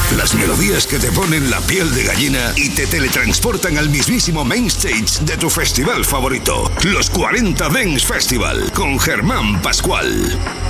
Las melodías que te ponen la piel de gallina y te teletransportan al mismísimo main stage de tu festival favorito. Los 40 Dance Festival con Germán Pascual.